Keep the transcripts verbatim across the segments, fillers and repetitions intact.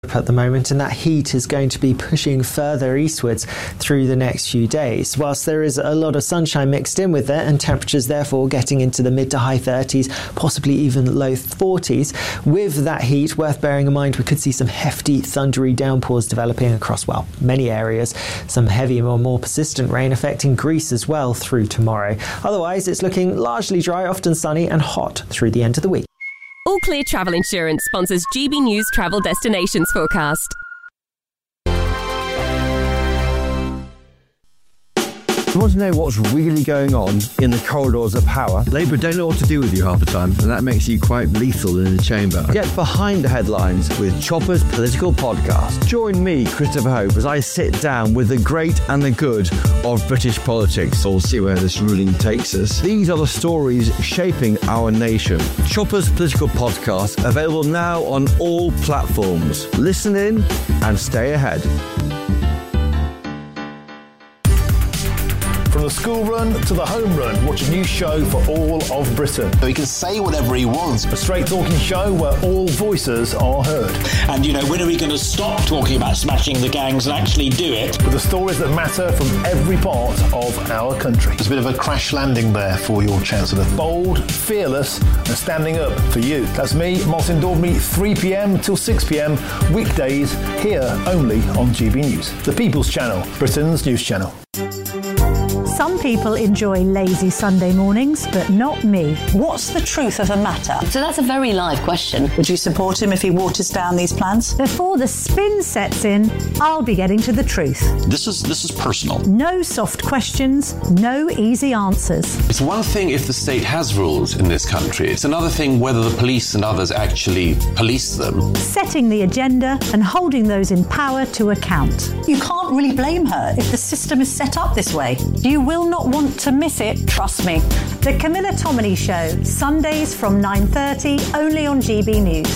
at the moment, and that heat is going to be pushing further eastwards through the next few days. Whilst there is a lot of sunshine mixed in with it, and temperatures therefore getting into the mid to high thirties, possibly even low forties, with that heat, worth bearing in mind we could see some hefty thundery downpours developing across, well, many areas. Some heavy or more persistent rain affecting Greece as well through tomorrow. Otherwise, it's looking largely dry, often sunny and hot through the end of the week. All Clear Travel Insurance sponsors G B News Travel Destinations Forecast. You want to know what's really going on in the corridors of power? Labour don't know what to do with you half the time, and that makes you quite lethal in the chamber. Get behind the headlines with Chopper's Political Podcast. Join me, Christopher Hope, as I sit down with the great and the good of British politics. We'll see where this ruling takes us. These are the stories shaping our nation. Chopper's Political Podcast, available now on all platforms. Listen in and stay ahead. From the school run to the home run, watch a new show for all of Britain. He can say whatever he wants. A straight talking show where all voices are heard. And, you know, when are we going to stop talking about smashing the gangs and actually do it? With the stories that matter from every part of our country. There's a bit of a crash landing there for your Chancellor. Bold, fearless and standing up for you. That's me, Martin Dormy, three p.m. till six p.m. weekdays here only on G B News. The People's Channel, Britain's news channel. Some people enjoy lazy Sunday mornings, but not me. What's the truth of a matter? So that's a very live question. Would you support him if he waters down these plans? Before the spin sets in, I'll be getting to the truth. This is this is personal. No soft questions, no easy answers. It's one thing if the state has rules in this country. It's another thing whether the police and others actually police them. Setting the agenda and holding those in power to account. You can't really blame her if the system is set up this way. You will not want to miss it, trust me. The Camilla Tominey Show, Sundays from nine thirty, only on G B News.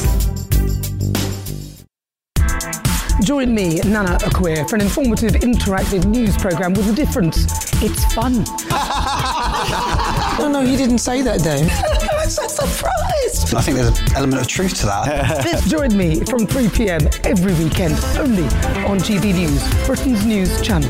Join me, Nana Akweer, for an informative, interactive news programme with a difference. It's fun. No, no, you didn't say that, Dave. I'm so surprised. I think there's an element of truth to that. Join me from three p.m. every weekend, only on G B News, Britain's news channel.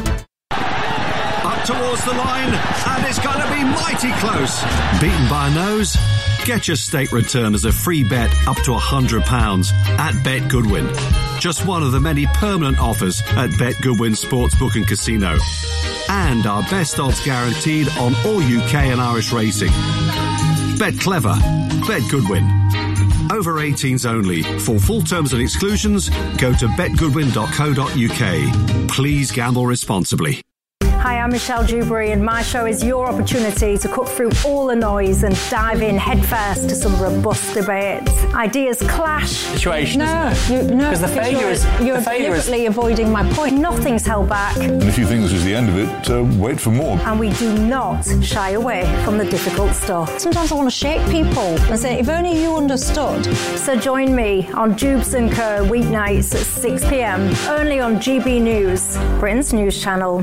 Towards the line, and it's going to be mighty close. Beaten by a nose? Get your stake return as a free bet up to one hundred pounds at Bet Goodwin. Just one of the many permanent offers at Bet Goodwin Sportsbook and Casino. And our best odds guaranteed on all U K and Irish racing. Bet clever. Bet Goodwin. Over eighteens only. For full terms and exclusions, go to bet goodwin dot co dot uk. Please gamble responsibly. Hi, I'm Michelle Dewberry, and my show is your opportunity to cut through all the noise and dive in headfirst to some robust debates. Ideas clash. Situation. No, you, no, because the failure you're, is you're the failure deliberately is... avoiding my point. Nothing's held back. And if you think this is the end of it, uh, wait for more. And we do not shy away from the difficult stuff. Sometimes I want to shake people and say, if only you understood. So join me on Jubes and Co weeknights at six p.m. only on G B News, Britain's news channel.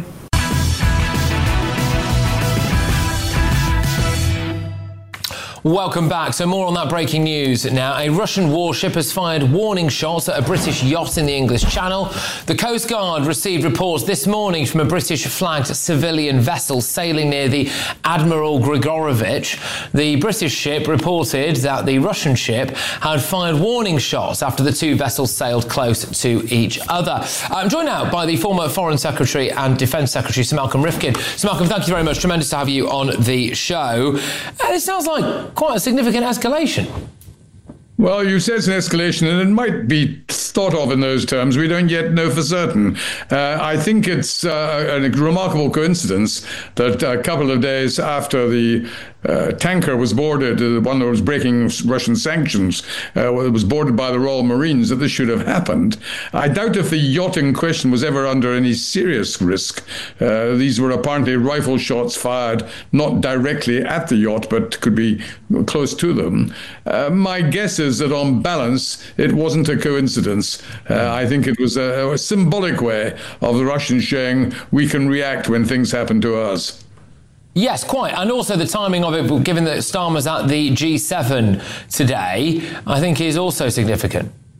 Welcome back. So more on that breaking news now. A Russian warship has fired warning shots at a British yacht in the English Channel. The Coast Guard received reports this morning from a British-flagged civilian vessel sailing near the Admiral Grigorovich. The British ship reported that the Russian ship had fired warning shots after the two vessels sailed close to each other. I'm joined now by the former Foreign Secretary and Defence Secretary, Sir Malcolm Rifkin. Sir Malcolm, thank you very much. Tremendous to have you on the show. Uh, it sounds like quite a significant escalation. Well, you said it's an escalation, and it might be thought of in those terms. We don't yet know for certain. Uh, I think it's uh, a remarkable coincidence that a couple of days after the uh, tanker was boarded, the one that was breaking Russian sanctions, uh, was boarded by the Royal Marines, that this should have happened. I doubt if the yacht in question was ever under any serious risk. Uh, these were apparently rifle shots fired not directly at the yacht, but could be close to them. Uh, my guess is that on balance, it wasn't a coincidence. Uh, I think it was a, a symbolic way of the Russians showing we can react when things happen to us. Yes, quite. And also the timing of it, given that Starmer's at the G seven today, I think is also significant.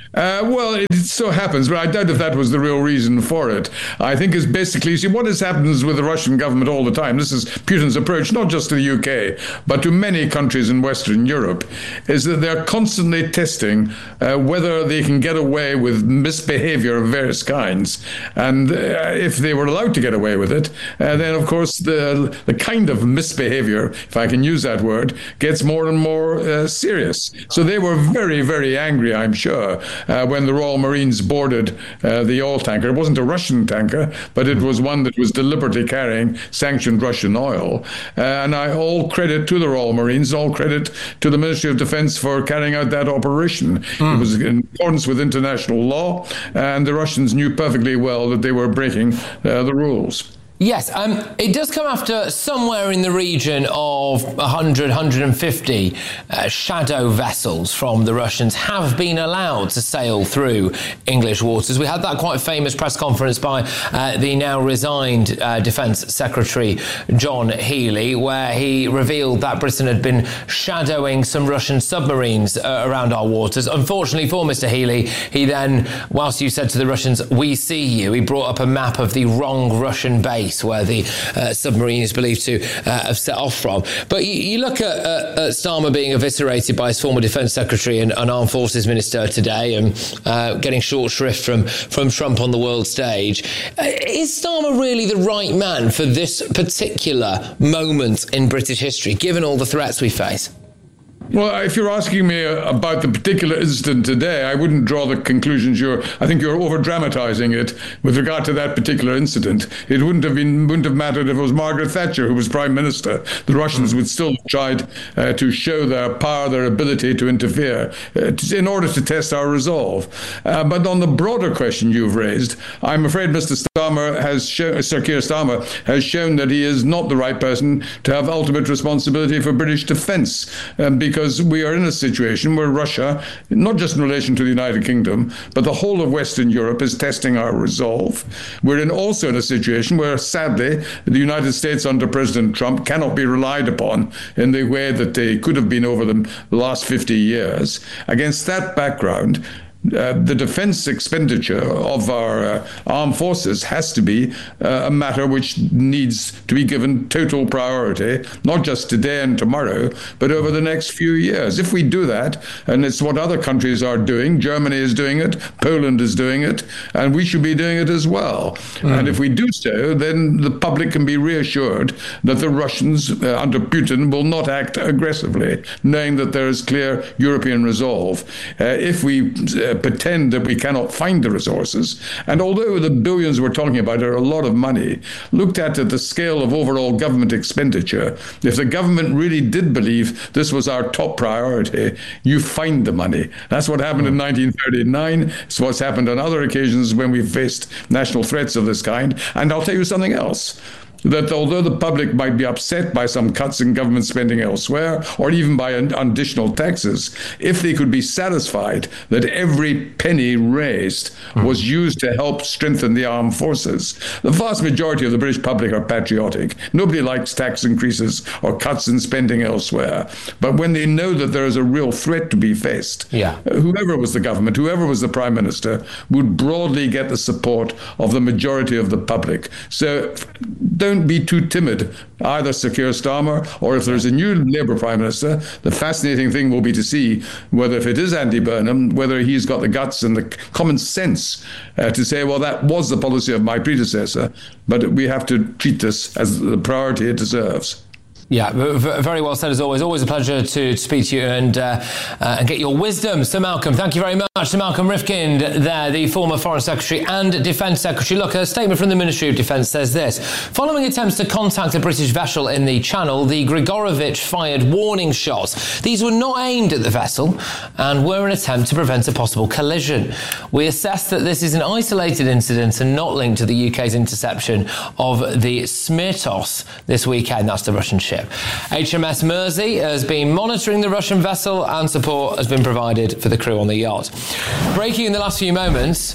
Uh, well, it so happens, but I doubt if that was the real reason for it. I think it's basically, see, what has happens with the Russian government all the time, this is Putin's approach, not just to the U K, but to many countries in Western Europe, is that they're constantly testing uh, whether they can get away with misbehavior of various kinds. And uh, if they were allowed to get away with it, uh, then, of course, the, the kind of misbehavior, if I can use that word, gets more and more uh, serious. So they were very, very angry, I'm sure, Uh, when the Royal Marines boarded uh, the oil tanker. It wasn't a Russian tanker, but it was one that was deliberately carrying sanctioned Russian oil. Uh, and I all credit to the Royal Marines, all credit to the Ministry of Defense for carrying out that operation. Mm. It was in accordance with international law, and the Russians knew perfectly well that they were breaking uh, the rules. Yes, um, it does come after somewhere in the region of one hundred, one hundred fifty uh, shadow vessels from the Russians have been allowed to sail through English waters. We had that quite famous press conference by uh, the now resigned uh, Defence Secretary John Healey, where he revealed that Britain had been shadowing some Russian submarines uh, around our waters. Unfortunately for Mister Healey, he then, whilst you said to the Russians, "We see you," he brought up a map of the wrong Russian base where the uh, submarine is believed to uh, have set off from. But you, you look at, uh, at Starmer being eviscerated by his former Defence Secretary and, and Armed Forces Minister today, and uh, getting short shrift from, from Trump on the world stage. Uh, is Starmer really the right man for this particular moment in British history, given all the threats we face? Well, if you're asking me about the particular incident today, I wouldn't draw the conclusions you're... I think you're over-dramatising it with regard to that particular incident. It wouldn't have been wouldn't have mattered if it was Margaret Thatcher who was Prime Minister. The Russians would still have tried uh, to show their power, their ability to interfere uh, to, in order to test our resolve. Uh, but on the broader question you've raised, I'm afraid Mister Starmer has shown, Sir Keir Starmer has shown that he is not the right person to have ultimate responsibility for British defence, um, because Because we are in a situation where Russia, not just in relation to the United Kingdom, but the whole of Western Europe is testing our resolve. We're in also in a situation where, sadly, the United States under President Trump cannot be relied upon in the way that they could have been over the last fifty years. Against that background, Uh, the defence expenditure of our uh, armed forces has to be uh, a matter which needs to be given total priority, not just today and tomorrow, but over the next few years. If we do that, and it's what other countries are doing, Germany is doing it, Poland is doing it, and we should be doing it as well. Mm. And if we do so, then the public can be reassured that the Russians uh, under Putin will not act aggressively, knowing that there is clear European resolve. Uh, if we uh, pretend that we cannot find the resources. And although the billions we're talking about are a lot of money, looked at at the scale of overall government expenditure, if the government really did believe this was our top priority, you find the money. That's what happened in nineteen thirty-nine. It's what's happened on other occasions when we've faced national threats of this kind. And I'll tell you something else. That although the public might be upset by some cuts in government spending elsewhere, or even by an additional taxes, if they could be satisfied that every penny raised mm. was used to help strengthen the armed forces, the vast majority of the British public are patriotic. Nobody likes tax increases or cuts in spending elsewhere. But when they know that there is a real threat to be faced, yeah. whoever was the government, whoever was the Prime Minister, would broadly get the support of the majority of the public. So don't Don't be too timid, either Sir Keir Starmer or if there's a new Labour Prime Minister. The fascinating thing will be to see whether, if it is Andy Burnham, whether he's got the guts and the common sense uh, to say, well, that was the policy of my predecessor, but we have to treat this as the priority it deserves. Yeah, very well said as always. Always a pleasure to speak to you and uh, uh, and get your wisdom. Sir Malcolm, thank you very much. Sir Malcolm Rifkind there, the former Foreign Secretary and Defence Secretary. Look, a statement from the Ministry of Defence says this. Following attempts to contact a British vessel in the Channel, the Grigorovich fired warning shots. These were not aimed at the vessel and were an attempt to prevent a possible collision. We assess that this is an isolated incident and not linked to the U K's interception of the Smirtos this weekend. That's the Russian ship. H M S Mersey has been monitoring the Russian vessel and support has been provided for the crew on the yacht. Breaking in the last few moments,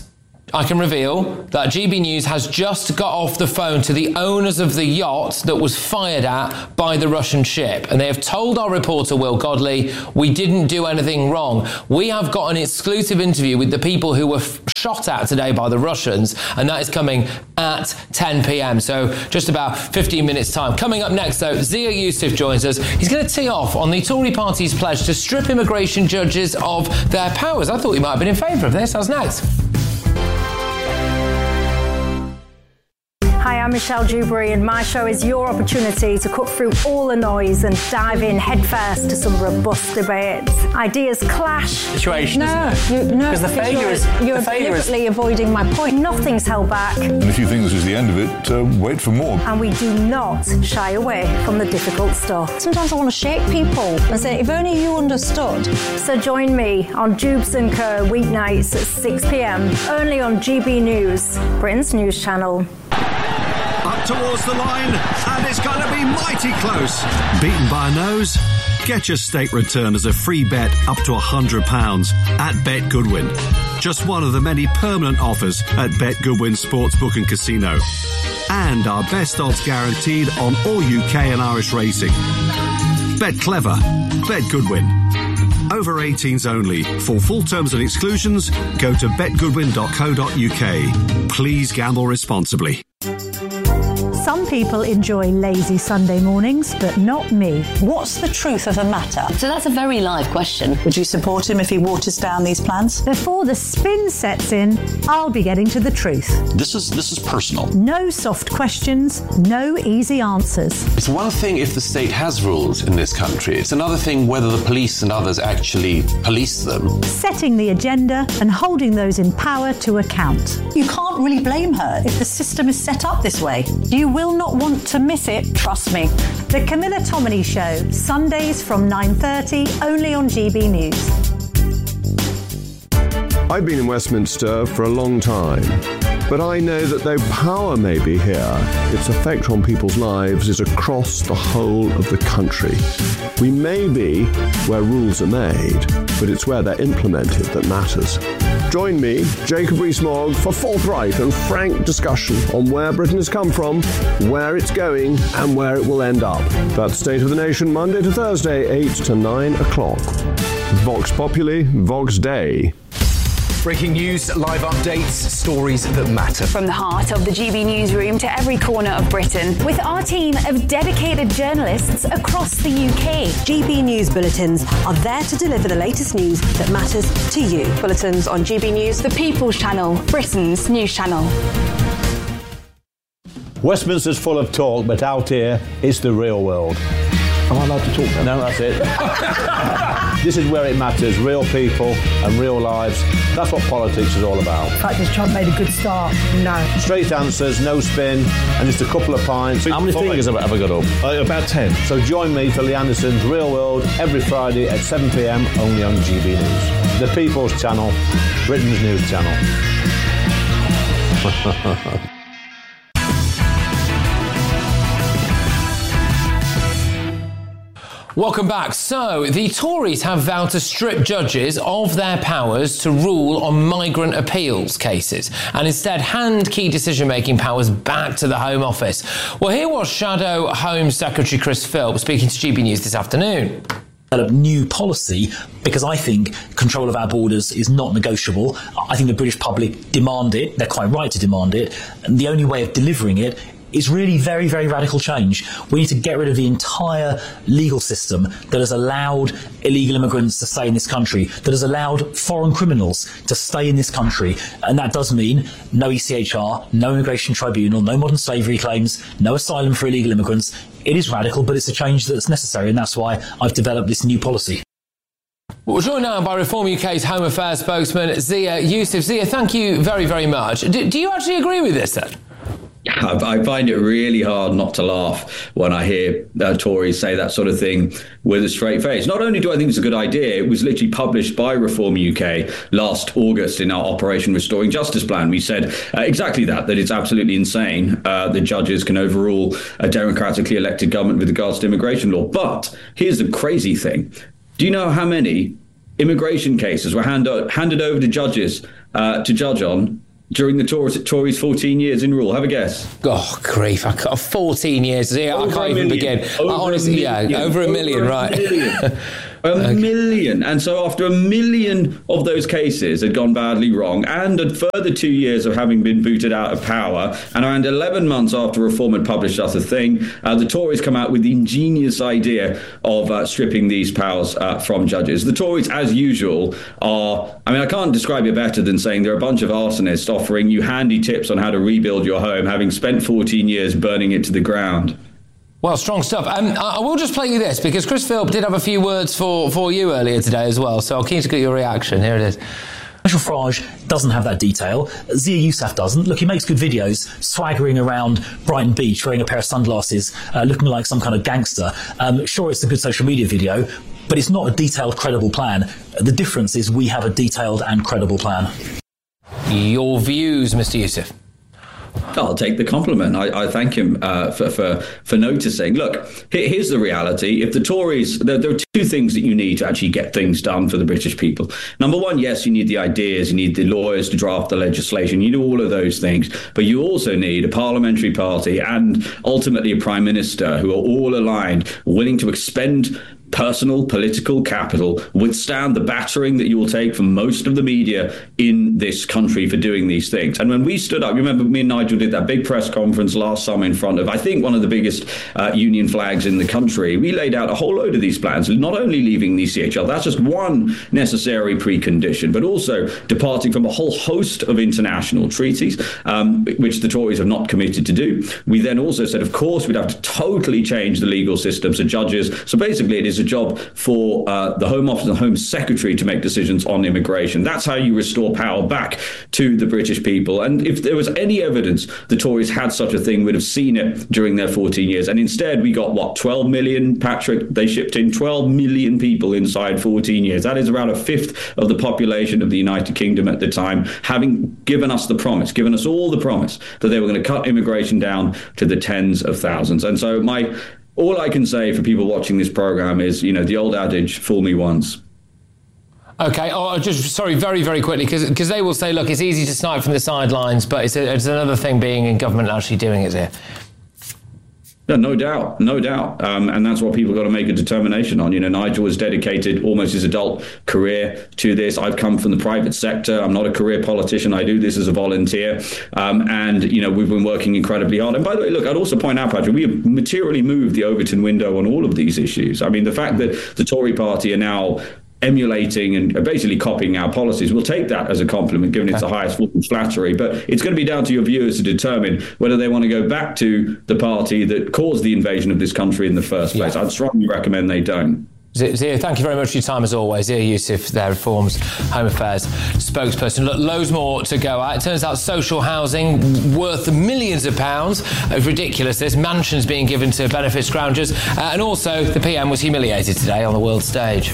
I can reveal that G B News has just got off the phone to the owners of the yacht that was fired at by the Russian ship. And they have told our reporter, Will Godley, we didn't do anything wrong. We have got an exclusive interview with the people who were f- shot at today by the Russians, and that is coming at ten p.m. So just about fifteen minutes time. Coming up next, though, Zia Yusuf joins us. He's going to tee off on the Tory party's pledge to strip immigration judges of their powers. I thought he might have been in favour of this. That's next. Hi, I'm Michelle Dewberry, and my show is your opportunity to cut through all the noise and dive in headfirst to some robust debates. Ideas clash. Situation, no, isn't it? You, no, because the failure you're, is you're the failure deliberately is... avoiding my point. Nothing's held back. And if you think this is the end of it, uh, wait for more. And we do not shy away from the difficult stuff. Sometimes I want to shake people and say, if only you understood. So join me on Jubes and Co weeknights at six p.m. only on G B News, Britain's news channel. Up towards the line, and it's going to be mighty close. Beaten by a nose? Get your state return as a free bet up to one hundred pounds at Bet Goodwin. Just one of the many permanent offers at Bet Goodwin Sportsbook and Casino. And our best odds guaranteed on all U K and Irish racing. Bet clever. Bet Goodwin. Over eighteens only. For full terms and exclusions, go to bet goodwin dot co dot uk. Please gamble responsibly. Some people enjoy lazy Sunday mornings, but not me. What's the truth of the matter? So that's a very live question. Would you support him if he waters down these plans? Before the spin sets in, I'll be getting to the truth. This is this is personal. No soft questions, no easy answers. It's one thing if the state has rules in this country. It's another thing whether the police and others actually police them. Setting the agenda and holding those in power to account. You can't really blame her if the system is set up this way. You will not want to miss it, trust me. The Camilla Tominey Show, Sundays from nine thirty, only on G B News. I've been in Westminster for a long time, but I know that though power may be here, its effect on people's lives is across the whole of the country. We may be where rules are made, but it's where they're implemented that matters. Join me, Jacob Rees-Mogg, for forthright and frank discussion on where Britain has come from, where it's going, and where it will end up. That's State of the Nation, Monday to Thursday, eight to nine o'clock. Vox Populi, Vox Dei. Breaking news, live updates, stories that matter. From the heart of the G B newsroom to every corner of Britain. With our team of dedicated journalists across the U K. G B News Bulletins are there to deliver the latest news that matters to you. Bulletins on G B News, the People's Channel, Britain's news channel. Westminster's full of talk, but out here, it's the real world. Am I allowed to talk now? No, that's it. This is where it matters, real people and real lives. That's what politics is all about. In fact, has Trump made a good start? No. Straight answers, no spin, and just a couple of pints. How many fingers have I got up? Uh, about ten. So join me for Lee Anderson's Real World every Friday at seven p.m, only on G B News. The People's Channel, Britain's news channel. Welcome back. So, the Tories have vowed to strip judges of their powers to rule on migrant appeals cases and instead hand key decision-making powers back to the Home Office. Well, here was Shadow Home Secretary Chris Philp speaking to G B News this afternoon. A new policy because I think control of our borders is not negotiable. I think the British public demand it. They're quite right to demand it. And the only way of delivering it is really very, very radical change. We need to get rid of the entire legal system that has allowed illegal immigrants to stay in this country, that has allowed foreign criminals to stay in this country. And that does mean no E C H R, no immigration tribunal, no modern slavery claims, no asylum for illegal immigrants. It is radical, but it's a change that's necessary, and that's why I've developed this new policy. We're joined now by Reform U K's Home Affairs spokesman, Zia Yusuf. Zia, thank you very, very much. Do, do you actually agree with this, then? I find it really hard not to laugh when I hear uh, Tories say that sort of thing with a straight face. Not only do I think it's a good idea, it was literally published by Reform U K last August in our Operation Restoring Justice plan. We said uh, exactly that, that it's absolutely insane uh, that judges can overrule a democratically elected government with regards to immigration law. But here's the crazy thing. Do you know how many immigration cases were hand- handed over to judges uh, to judge on during the Tories, Tories' fourteen years in rule? Have a guess. Oh, grief. I can't, fourteen years. Yeah, I can't even begin. Over Honestly, yeah, over a million, over right. A million. A okay. million. And so after a million of those cases had gone badly wrong, and a further two years of having been booted out of power, and around eleven months after Reform had published such a thing, uh, the Tories come out with the ingenious idea of uh, stripping these powers uh, from judges. The Tories, as usual, are, I mean, I can't describe it better than saying they're a bunch of arsonists offering you handy tips on how to rebuild your home, having spent fourteen years burning it to the ground. Well, strong stuff. Um, I will just play you this, because Chris Philp did have a few words for, for you earlier today as well, so I'm keen to get your reaction. Here it is. Nigel Farage doesn't have that detail. Zia Yousaf doesn't. Look, he makes good videos, swaggering around Brighton Beach, wearing a pair of sunglasses, uh, looking like some kind of gangster. Um, sure, it's a good social media video, but it's not a detailed, credible plan. The difference is we have a detailed and credible plan. Your views, Mister Yousaf? I'll take the compliment. I, I thank him uh, for, for for noticing. Look, here's the reality. If the Tories, there, there are two things that you need to actually get things done for the British people. Number one, yes, you need the ideas, you need the lawyers to draft the legislation, you do all of those things, but you also need a parliamentary party and ultimately a prime minister who are all aligned, willing to expend personal political capital, withstand the battering that you will take from most of the media in this country for doing these things. And when we stood up, you remember me and Nigel did that big press conference last summer in front of, I think, one of the biggest uh, union flags in the country. We laid out a whole load of these plans, not only leaving the C H L, that's just one necessary precondition, but also departing from a whole host of international treaties, um, which the Tories have not committed to do. We then also said, of course, we'd have to totally change the legal system so judges, so basically it is a job for uh, the Home Office and the Home Secretary to make decisions on immigration. That's how you restore power back to the British people. And if there was any evidence the Tories had such a thing, we'd have seen it during their fourteen years. And instead, we got, what, twelve million, Patrick? They shipped in twelve million people inside fourteen years. That is around a fifth of the population of the United Kingdom at the time, having given us the promise, given us all the promise that they were going to cut immigration down to the tens of thousands. And so my All I can say for people watching this programme is, you know, the old adage, fool me once. OK, oh, just sorry, very, very quickly, because they will say, look, it's easy to snipe from the sidelines, but it's, a, it's another thing being in government and actually doing it here. Yeah, no doubt, no doubt. Um, and that's what people got to make a determination on. You know, Nigel has dedicated almost his adult career to this. I've come from the private sector. I'm not a career politician. I do this as a volunteer. Um, and, you know, we've been working incredibly hard. And by the way, look, I'd also point out, Patrick, we have materially moved the Overton window on all of these issues. I mean, the fact that the Tory party are now emulating and basically copying our policies, we'll take that as a compliment, given it's the highest form of flattery. But it's going to be down to your viewers to determine whether they want to go back to the party that caused the invasion of this country in the first place. Yeah. I'd strongly recommend they don't. Zia, thank you very much for your time as always. Zia Yousaf, their Reform's Home Affairs spokesperson. Look, loads more to go at. It turns out social housing worth millions of pounds. It's ridiculous. There's mansions being given to benefit scroungers. Uh, and also, the P M was humiliated today on the world stage.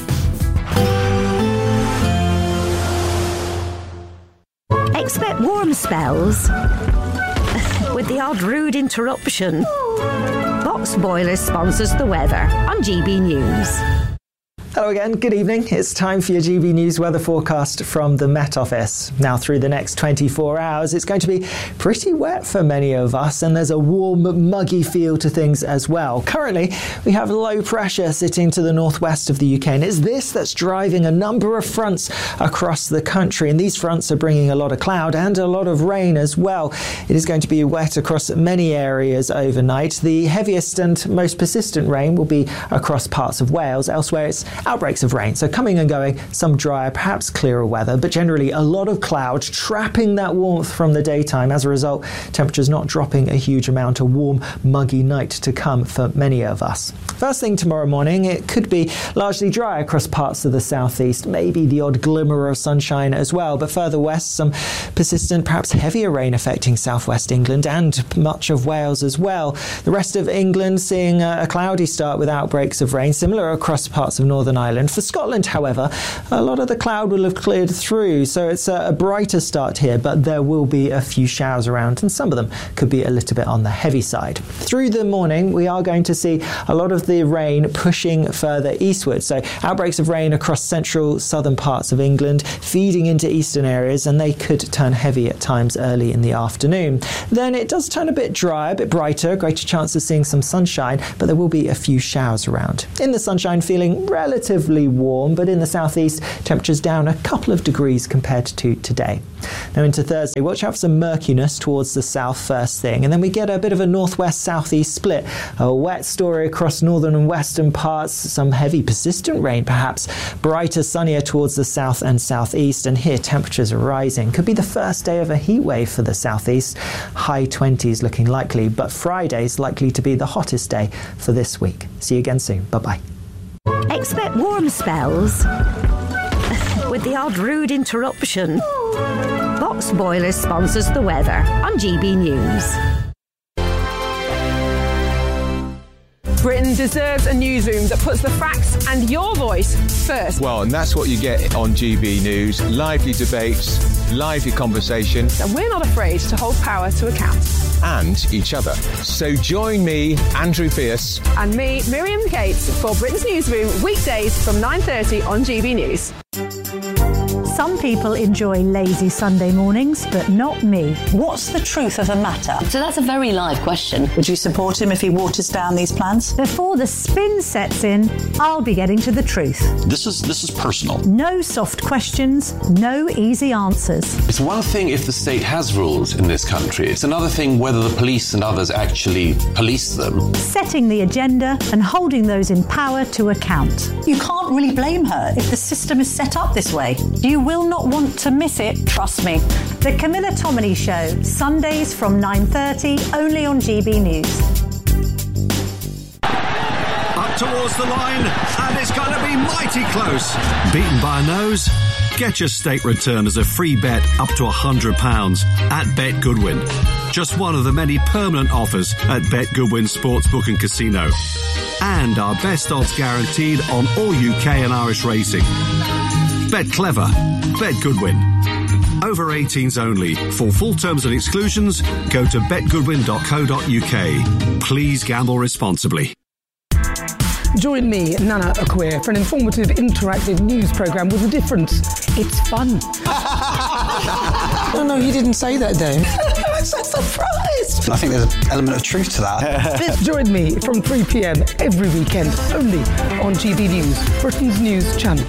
Expect warm spells with the odd rude interruption. Box Boilers sponsors the weather on G B News. Hello again, good evening. It's time for your G B News weather forecast from the Met Office. Now, through the next twenty-four hours, it's going to be pretty wet for many of us, and there's a warm, muggy feel to things as well. Currently, we have low pressure sitting to the northwest of the U K, and it's this that's driving a number of fronts across the country, and these fronts are bringing a lot of cloud and a lot of rain as well. It is going to be wet across many areas overnight. The heaviest and most persistent rain will be across parts of Wales. Elsewhere, it's outbreaks of rain, so coming and going, some drier, perhaps clearer weather, but generally a lot of cloud trapping that warmth from the daytime. As a result, temperatures not dropping a huge amount. A warm, muggy night to come for many of us. First thing tomorrow morning, it could be largely dry across parts of the southeast, maybe the odd glimmer of sunshine as well, but further west, some persistent, perhaps heavier rain affecting southwest England and much of Wales as well. The rest of England seeing a cloudy start with outbreaks of rain, similar across parts of northern Northern Ireland. For Scotland, however, a lot of the cloud will have cleared through, so it's a, a brighter start here, but there will be a few showers around, and some of them could be a little bit on the heavy side. Through the morning, we are going to see a lot of the rain pushing further eastward, so outbreaks of rain across central, southern parts of England, feeding into eastern areas, and they could turn heavy at times early in the afternoon. Then it does turn a bit dry, a bit brighter, greater chance of seeing some sunshine, but there will be a few showers around. In the sunshine, feeling relatively warm, but in the southeast, temperatures down a couple of degrees compared to today. Now into Thursday, watch out for some murkiness towards the south first thing, and then we get a bit of a northwest-southeast split. A wet story across northern and western parts, some heavy persistent rain perhaps, brighter, sunnier towards the south and southeast, and here temperatures are rising. Could be the first day of a heat wave for the southeast, high twenties looking likely, but Friday's likely to be the hottest day for this week. See you again soon. Bye-bye. Expect warm spells with the odd rude interruption. Box Boilers sponsors the weather on G B News. Britain deserves a newsroom that puts the facts and your voice first. Well, and that's what you get on G B News. Lively debates, lively conversation. And we're not afraid to hold power to account. And each other. So join me, Andrew Pierce. And me, Miriam Gates, for Britain's Newsroom, weekdays from nine thirty on G B News. Some people enjoy lazy Sunday mornings, but not me. What's the truth of the matter? So that's a very live question. Would you support him if he waters down these plans? Before the spin sets in, I'll be getting to the truth. This is this is personal. No soft questions, no easy answers. It's one thing if the state has rules in this country. It's another thing whether the police and others actually police them. Setting the agenda and holding those in power to account. You can't really blame her if the system is set up this way. You will not want to miss it, trust me. The Camilla Tominey Show, Sundays from nine thirty, only on G B News. Up towards the line, and it's going to be mighty close. Beaten by a nose? Get your state return as a free bet up to one hundred pounds at Bet Goodwin. Just one of the many permanent offers at Bet Goodwin Sportsbook and Casino. And our best odds guaranteed on all U K and Irish racing. Bet clever. Bet Goodwin. Over eighteens only. For full terms and exclusions, go to bet goodwin dot co dot U K. Please gamble responsibly. Join me, Nana Akweer, for an informative, interactive news programme with a difference. It's fun. No, no, you didn't say that, Dave. I'm so surprised. I think there's an element of truth to that. Join me from three p m every weekend, only on G B News, Britain's news channel.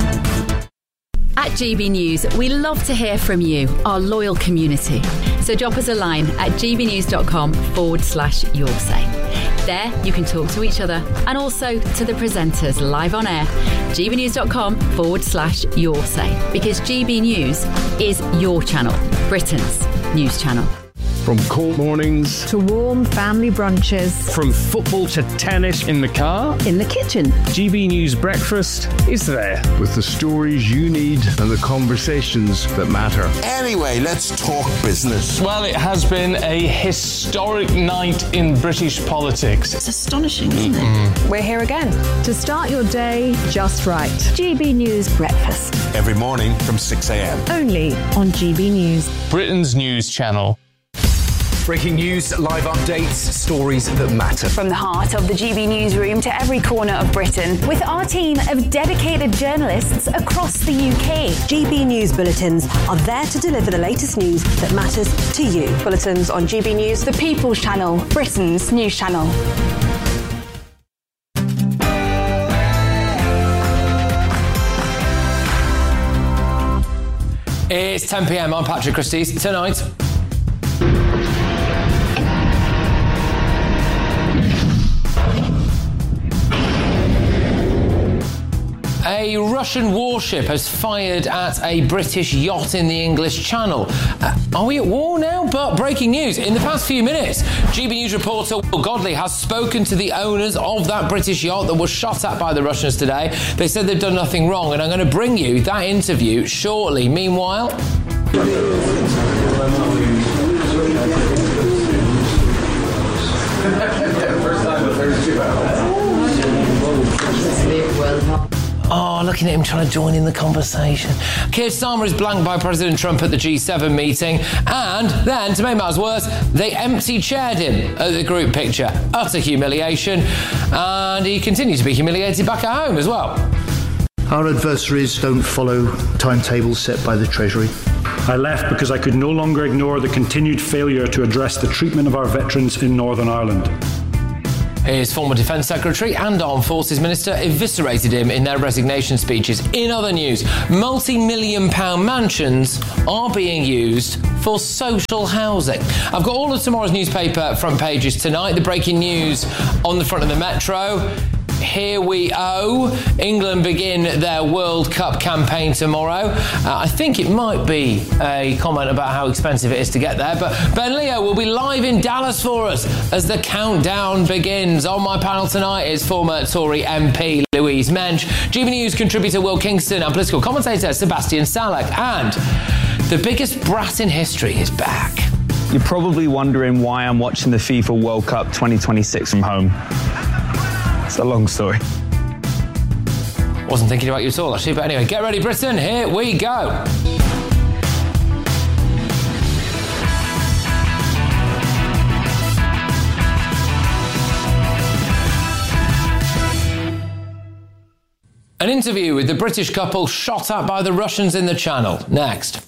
At G B News, we love to hear from you, our loyal community. So drop us a line at gbnews.com forward slash your say. There, you can talk to each other and also to the presenters live on air. gbnews.com forward slash your say. Because G B News is your channel, Britain's news channel. From cold mornings to warm family brunches, from football to tennis in the car, in the kitchen, G B News Breakfast is there with the stories you need and the conversations that matter. Anyway, let's talk business. Well, it has been a historic night in British politics. It's astonishing, isn't mm-hmm. it? We're here again to start your day just right. G B News Breakfast. Every morning from six a m. Only on G B News. Britain's news channel. Breaking news, live updates, stories that matter. From the heart of the G B Newsroom to every corner of Britain, with our team of dedicated journalists across the U K. G B News Bulletins are there to deliver the latest news that matters to you. Bulletins on G B News, the People's Channel, Britain's news channel. It's ten p m. I'm Patrick Christys. Tonight, a Russian warship has fired at a British yacht in the English Channel. Uh, are we at war now? But breaking news, in the past few minutes, G B News reporter Will Godley has spoken to the owners of that British yacht that was shot at by the Russians today. They said they've done nothing wrong, and I'm going to bring you that interview shortly. Meanwhile... Oh, looking at him trying to join in the conversation. Keir Starmer is blanked by President Trump at the G seven meeting, and then, to make matters worse, they empty-chaired him at the group picture. Utter humiliation, and he continues to be humiliated back at home as well. Our adversaries don't follow timetables set by the Treasury. I left because I could no longer ignore the continued failure to address the treatment of our veterans in Northern Ireland. His former Defence Secretary and Armed Forces Minister eviscerated him in their resignation speeches. In other news, multi-million pound mansions are being used for social housing. I've got all of tomorrow's newspaper front pages tonight. The breaking news on the front of the Metro. Here we oh. England begin their World Cup campaign tomorrow. Uh, I think it might be a comment about how expensive it is to get there, but Ben Leo will be live in Dallas for us as the countdown begins. On my panel tonight is former Tory M P Louise Mensch, G B News contributor Will Kingston and political commentator Sebastian Salek. And the biggest brat in history is back. You're probably wondering why I'm watching the FIFA World Cup twenty twenty-six from home. It's a long story. Wasn't thinking about you at all, actually, but anyway, get ready, Britain. Here we go. An interview with the British couple shot at by the Russians in the Channel. Next.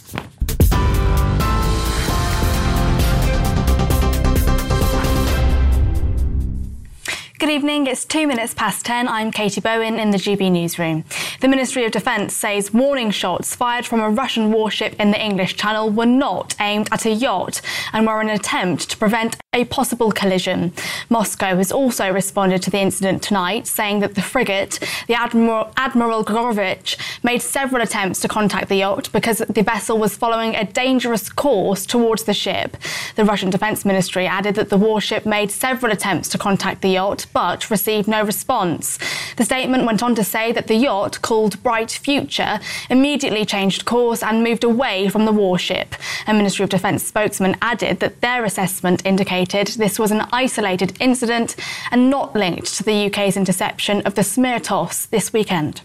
Good evening, it's two minutes past ten. I'm Katie Bowen in the G B Newsroom. The Ministry of Defence says warning shots fired from a Russian warship in the English Channel were not aimed at a yacht and were an attempt to prevent a possible collision. Moscow has also responded to the incident tonight, saying that the frigate, the Admiral, Admiral Gorovich, made several attempts to contact the yacht because the vessel was following a dangerous course towards the ship. The Russian Defence Ministry added that the warship made several attempts to contact the yacht, but received no response. The statement went on to say that the yacht, called Bright Future, immediately changed course and moved away from the warship. A Ministry of Defence spokesman added that their assessment indicated this was an isolated incident and not linked to the U K's interception of the Smirtovs this weekend.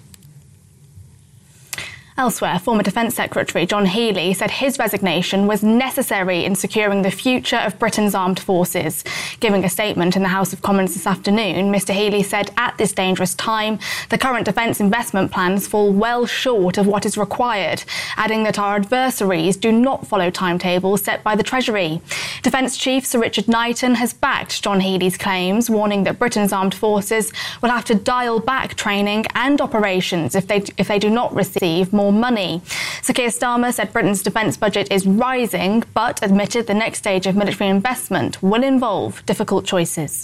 Elsewhere, former Defence Secretary John Healey said his resignation was necessary in securing the future of Britain's armed forces. Giving a statement in the House of Commons this afternoon, Mr Healey said at this dangerous time, the current defence investment plans fall well short of what is required, adding that our adversaries do not follow timetables set by the Treasury. Defence Chief Sir Richard Knighton has backed John Healey's claims, warning that Britain's armed forces will have to dial back training and operations if they, if they do not receive more money. Sir Keir Starmer said Britain's defence budget is rising, but admitted the next stage of military investment will involve difficult choices.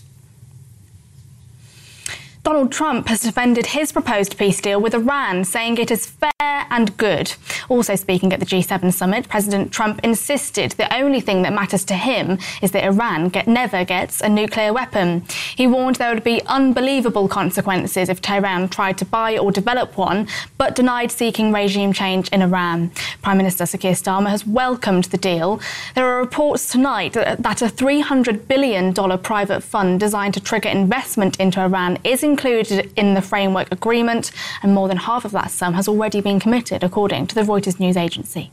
Donald Trump has defended his proposed peace deal with Iran, saying it is fair and good. Also speaking at the G seven summit, President Trump insisted the only thing that matters to him is that Iran get, never gets a nuclear weapon. He warned there would be unbelievable consequences if Tehran tried to buy or develop one, but denied seeking regime change in Iran. Prime Minister Sir Keir Starmer has welcomed the deal. There are reports tonight that a three hundred billion dollars private fund designed to trigger investment into Iran is included in the framework agreement, and more than half of that sum has already been committed, according to the Reuters news agency.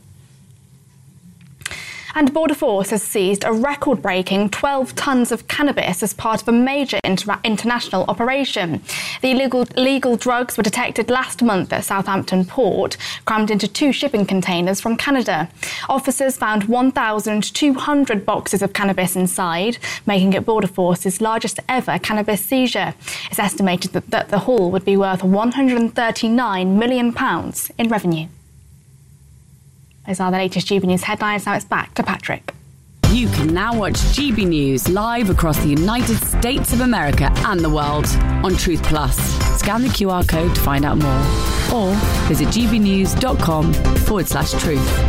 And Border Force has seized a record-breaking twelve tonnes of cannabis as part of a major inter- international operation. The illegal, illegal drugs were detected last month at Southampton Port, crammed into two shipping containers from Canada. Officers found one thousand two hundred boxes of cannabis inside, making it Border Force's largest ever cannabis seizure. It's estimated that, that the haul would be worth one hundred thirty-nine million pounds in revenue. Those are the latest G B News headlines. Now it's back to Patrick. You can now watch G B News live across the United States of America and the world on Truth Plus. Scan the Q R code to find out more, or visit gbnews.com forward slash truth.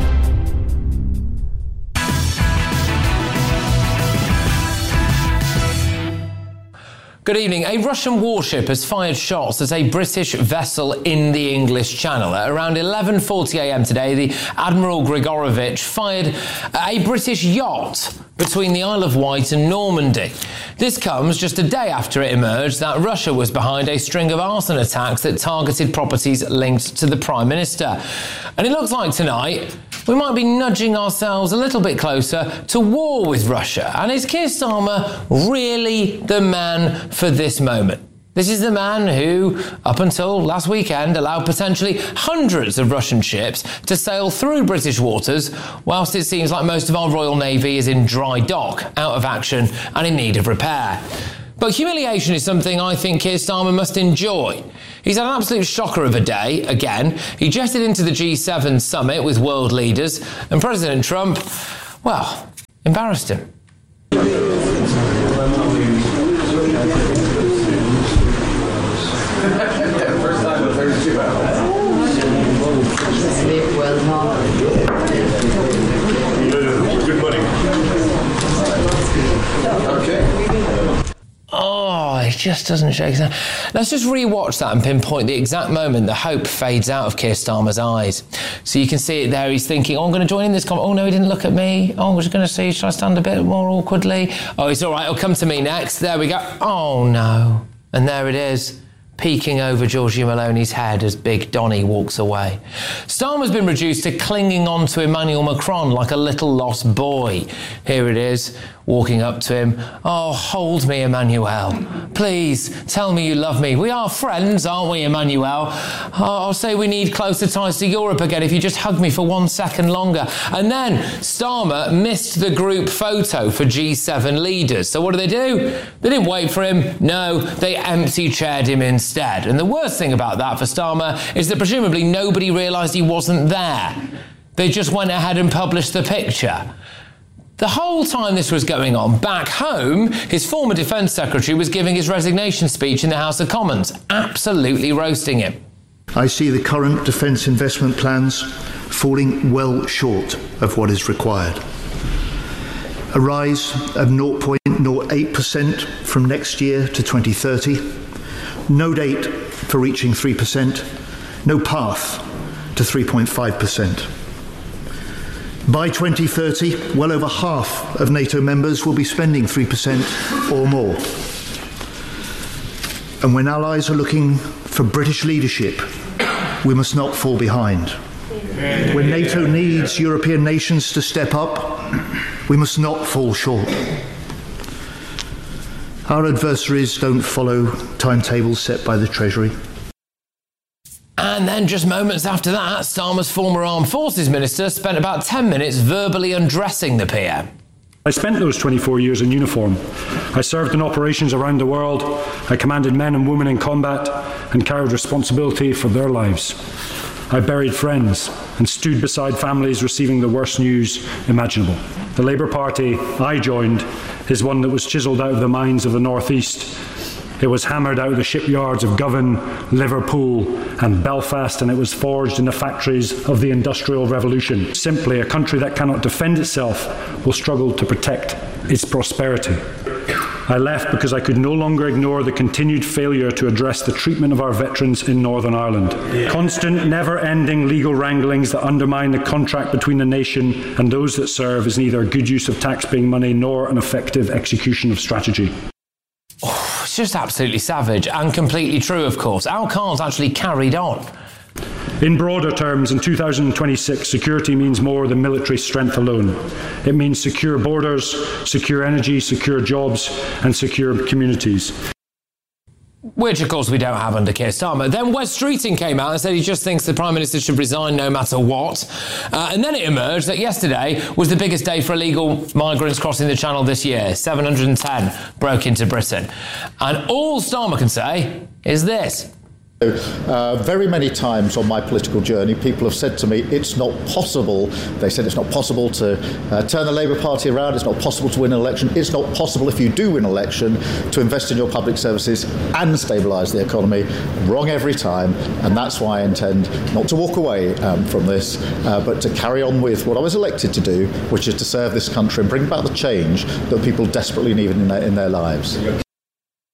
Good evening. A Russian warship has fired shots at a British vessel in the English Channel. At around eleven forty a m today, the Admiral Grigorovich fired a British yacht between the Isle of Wight and Normandy. This comes just a day after it emerged that Russia was behind a string of arson attacks that targeted properties linked to the Prime Minister. And it looks like tonight we might be nudging ourselves a little bit closer to war with Russia. And is Keir Starmer really the man for this moment? This is the man who, up until last weekend, allowed potentially hundreds of Russian ships to sail through British waters, whilst it seems like most of our Royal Navy is in dry dock, out of action and in need of repair. But humiliation is something I think Keir Starmer must enjoy. He's had an absolute shocker of a day, again. He jetted into the G seven summit with world leaders, and President Trump, well, embarrassed him. Good morning. Okay. Oh, it just doesn't shake his hand. Let's just re-watch that and pinpoint the exact moment the hope fades out of Keir Starmer's eyes. So you can see it there. He's thinking, oh, I'm going to join in this comment. Oh, no, he didn't look at me. Oh, I was going to see, should I stand a bit more awkwardly? Oh, it's all right. It'll come to me next. There we go. Oh, no. And there it is, peeking over Giorgia Meloni's head as Big Donny walks away. Starmer's been reduced to clinging on to Emmanuel Macron like a little lost boy. Here it is, walking up to him. Oh, hold me, Emmanuel. Please, tell me you love me. We are friends, aren't we, Emmanuel? Oh, I'll say we need closer ties to Europe again if you just hug me for one second longer. And then Starmer missed the group photo for G seven leaders. So what did they do? They didn't wait for him. No, they empty-chaired him instead. And the worst thing about that for Starmer is that presumably nobody realised he wasn't there. They just went ahead and published the picture. The whole time this was going on, back home, his former Defence Secretary was giving his resignation speech in the House of Commons, absolutely roasting him. I see the current defence investment plans falling well short of what is required. A rise of zero point zero eight percent from next year to twenty thirty, no date for reaching three percent, no path to three point five percent. By twenty thirty, well over half of NATO members will be spending three percent or more. And when allies are looking for British leadership, we must not fall behind. When NATO needs European nations to step up, we must not fall short. Our adversaries don't follow timetables set by the Treasury. And then just moments after that, Starmer's former Armed Forces Minister spent about ten minutes verbally undressing the P M. I spent those twenty-four years in uniform. I served in operations around the world. I commanded men and women in combat and carried responsibility for their lives. I buried friends and stood beside families receiving the worst news imaginable. The Labour Party I joined is one that was chiselled out of the mines of the North East. It was hammered out of the shipyards of Govan, Liverpool and Belfast, and it was forged in the factories of the Industrial Revolution. Simply, a country that cannot defend itself will struggle to protect its prosperity. I left because I could no longer ignore the continued failure to address the treatment of our veterans in Northern Ireland. Yeah. Constant, never-ending legal wranglings that undermine the contract between the nation and those that serve is neither a good use of taxpaying money nor an effective execution of strategy. It's just absolutely savage and completely true, of course. Our cards actually carried on. In broader terms, in two thousand twenty-six, security means more than military strength alone. It means secure borders, secure energy, secure jobs, and secure communities. Which, of course, we don't have under Keir Starmer. Then Wes Streeting came out and said he just thinks the Prime Minister should resign no matter what. Uh, and then it emerged that yesterday was the biggest day for illegal migrants crossing the Channel this year. seven hundred ten broke into Britain. And all Starmer can say is this. Uh, very many times on my political journey, people have said to me, it's not possible. They said it's not possible to uh, turn the Labour Party around. It's not possible to win an election. It's not possible, if you do win an election, to invest in your public services and stabilise the economy. Wrong every time. And that's why I intend not to walk away um, from this, uh, but to carry on with what I was elected to do, which is to serve this country and bring about the change that people desperately need in their, in their lives.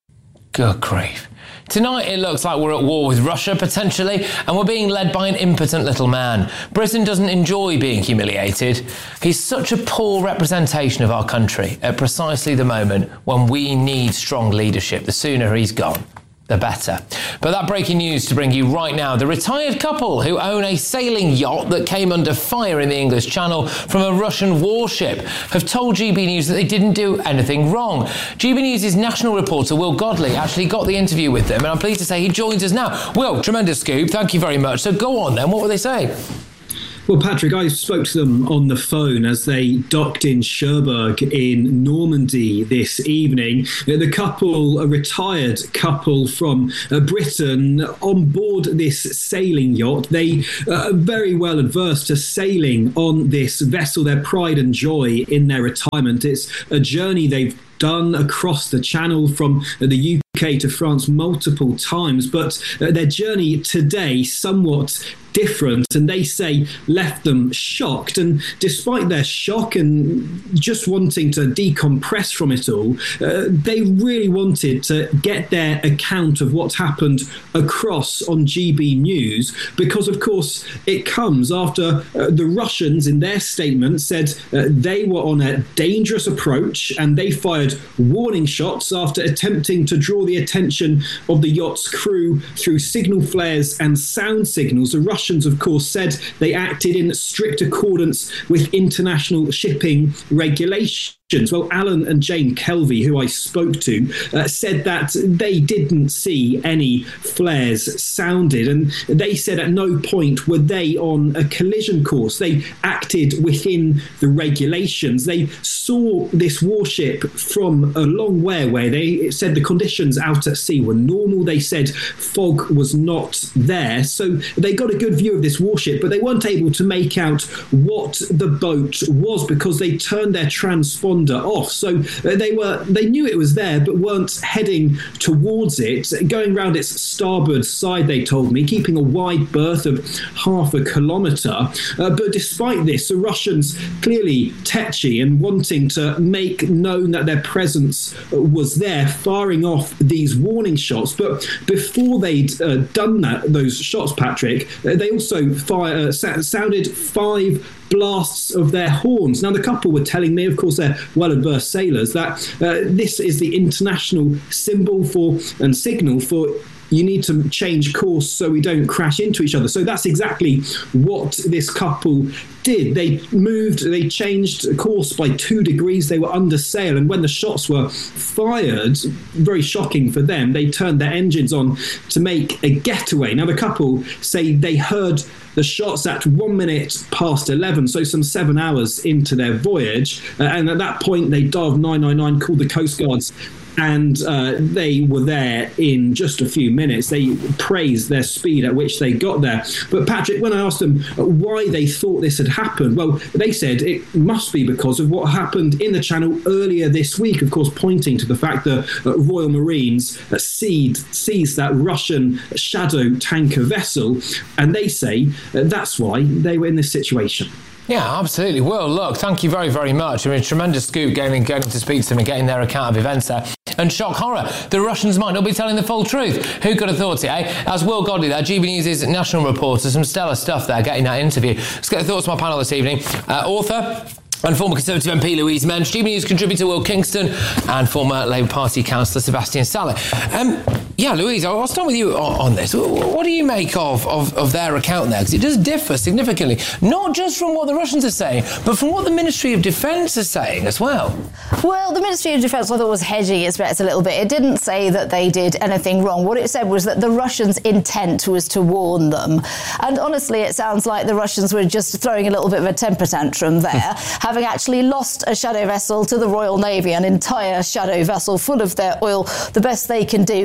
Good grief. Tonight it looks like we're at war with Russia, potentially, and we're being led by an impotent little man. Britain doesn't enjoy being humiliated. He's such a poor representation of our country at precisely the moment when we need strong leadership. The sooner he's gone, the better. But that breaking news to bring you right now. The retired couple who own a sailing yacht that came under fire in the English Channel from a Russian warship have told G B News that they didn't do anything wrong. G B News' national reporter Will Godley actually got the interview with them, and I'm pleased to say he joins us now. Will, tremendous scoop. Thank you very much. So go on then. What were they saying? Well, Patrick, I spoke to them on the phone as they docked in Cherbourg in Normandy this evening. The couple, a retired couple from uh, Britain, on board this sailing yacht. They uh, are very well adverse to sailing on this vessel, their pride and joy in their retirement. It's a journey they've done across the Channel from the U K to France multiple times, but uh, their journey today somewhat different, and they say left them shocked. And despite their shock and just wanting to decompress from it all, uh, they really wanted to get their account of what's happened across on G B News, because of course it comes after uh, the Russians in their statement said uh, they were on a dangerous approach and they fired warning shots after attempting to draw the attention of the yacht's crew through signal flares and sound signals. The Russians, of course, said they acted in strict accordance with international shipping regulations. Well, Alan and Jane Kelvey, who I spoke to, uh, said that they didn't see any flares sounded, and they said at no point were they on a collision course. They acted within the regulations. They saw this warship from a long way away. They said the conditions out at sea were normal. They said fog was not there. So they got a good view of this warship, but they weren't able to make out what the boat was because they turned their transponder off. So they were they knew it was there but weren't heading towards it, going round its starboard side, they told me, keeping a wide berth of half a kilometre. Uh, but despite this, the Russians clearly tetchy and wanting to make known that their presence was there, firing off these warning shots. But before they'd uh, done that, those shots, Patrick, uh, they also fire, uh, sounded five blasts of their horns. Now, the couple were telling me, of course, they're well-adversed sailors, that uh, this is the international symbol for and signal for you need to change course so we don't crash into each other. So that's exactly what this couple did. They moved, they changed course by two degrees. They were under sail. And when the shots were fired, very shocking for them, they turned their engines on to make a getaway. Now, the couple say they heard the shots at one minute past eleven, so some seven hours into their voyage. Uh, and at that point, they dialed nine nine nine, called the Coast Guards, and uh, they were there in just a few minutes. They praised their speed at which they got there. But Patrick, when I asked them why they thought this had happened, well, they said it must be because of what happened in the Channel earlier this week, of course, pointing to the fact that uh, Royal Marines uh, seized, seized that Russian shadow tanker vessel. And they say uh, that's why they were in this situation. Yeah, absolutely. Well, look, thank you very, very much. I mean, tremendous scoop getting, getting to speak to them and getting their account of events there. And shock horror, the Russians might not be telling the full truth. Who could have thought it, eh? As Will Godley there, G B News' national reporter, some stellar stuff there, getting that interview. Let's get the thoughts of my panel this evening. Uh, author and former Conservative M P Louise Mensch, G B News contributor Will Kingston, and former Labour Party councillor Sebastian Saleh. Um, yeah, Louise, I'll start with you on, on this. What do you make of, of, of their account there? Because it does differ significantly, not just from what the Russians are saying, but from what the Ministry of Defence is saying as well. Well, the Ministry of Defence, I thought, was hedging its bets a little bit. It didn't say that they did anything wrong. What it said was that the Russians' intent was to warn them. And honestly, it sounds like the Russians were just throwing a little bit of a temper tantrum there, having actually lost a shadow vessel to the Royal Navy, an entire shadow vessel full of their oil. The best they can do is